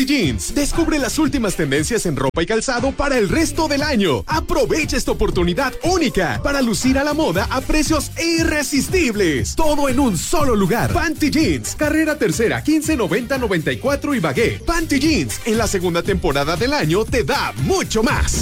Jeans. Descubre las últimas tendencias en ropa y calzado para el resto del año. Aprovecha esta oportunidad única para lucir a la moda a precios irresistibles. Todo en un solo lugar. Panty Jeans, carrera tercera, 1590-94 Ibagué. Panty Jeans, en la segunda temporada del año te da mucho más.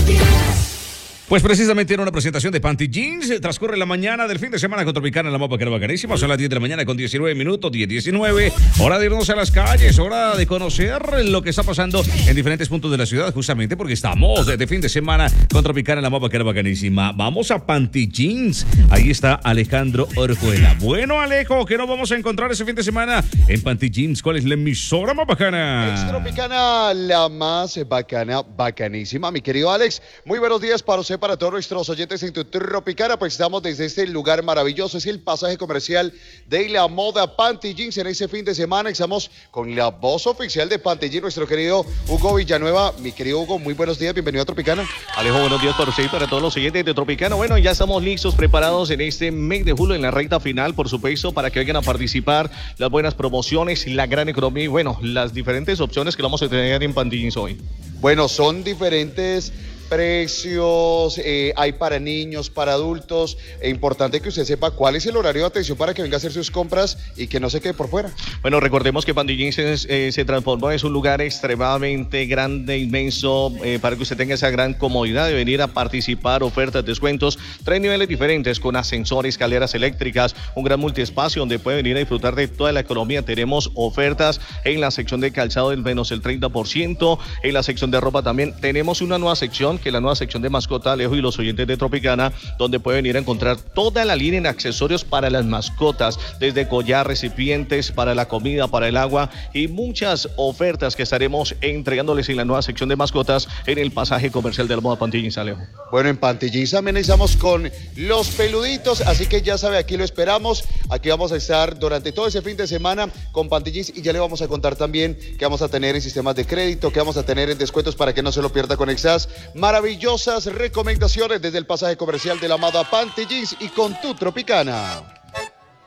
Pues precisamente era una presentación de Panty Jeans. Transcurre la mañana del fin de semana con Tropicana en la Mopa, que era bacanísima. Son las 10 de la mañana con 19 minutos, 10:19. Hora de irnos a las calles, hora de conocer lo que está pasando en diferentes puntos de la ciudad, justamente porque estamos de fin de semana con Tropicana en la Mopa, que era bacanísima. Vamos a Panty Jeans. Ahí está Alejandro Orjuela. Bueno, Alejo, ¿qué nos vamos a encontrar ese fin de semana en Panty Jeans? ¿Cuál es la emisora más bacana? Es Tropicana, la más bacana, bacanísima. Mi querido Alex, muy buenos días para usted, para todos nuestros oyentes en tu Tropicana. Pues estamos desde este lugar maravilloso, es el pasaje comercial de la moda Panty Jeans. En ese fin de semana estamos con la voz oficial de Panty Jeans, nuestro querido Hugo Villanueva. Mi querido Hugo, muy buenos días, bienvenido a Tropicana. Alejo, buenos días para usted y para todos los oyentes de Tropicana. Bueno, ya estamos listos, preparados en este mes de julio, en la recta final, por supuesto, para que vengan a participar, las buenas promociones, la gran economía y bueno, las diferentes opciones que vamos a tener en Panty Jeans hoy. Bueno, son diferentes precios, hay para niños, para adultos. Es importante que usted sepa cuál es el horario de atención para que venga a hacer sus compras y que no se quede por fuera. Bueno, recordemos que Panty Jeans se transformó, es un lugar extremadamente grande, inmenso, para que usted tenga esa gran comodidad de venir a participar, ofertas, descuentos, 3 niveles diferentes con ascensor, escaleras eléctricas, un gran multiespacio donde puede venir a disfrutar de toda la economía. Tenemos ofertas en la sección de calzado del menos el 30%, en la sección de ropa también. Tenemos una nueva sección, que es la nueva sección de mascota, Alejo y los oyentes de Tropicana, donde pueden ir a encontrar toda la línea de accesorios para las mascotas, desde collar, recipientes, para la comida, para el agua y muchas ofertas que estaremos entregándoles en la nueva sección de mascotas en el pasaje comercial de la moda Panty Jeans, Alejo. Bueno, en Panty Jeans también estamos con los peluditos, así que ya sabe, aquí lo esperamos. Aquí vamos a estar durante todo ese fin de semana con Panty Jeans y ya le vamos a contar también que vamos a tener en sistemas de crédito, que vamos a tener en descuentos para que no se lo pierda con Exas. Maravillosas recomendaciones desde el pasaje comercial de la moda Panty Jeans y con tu Tropicana.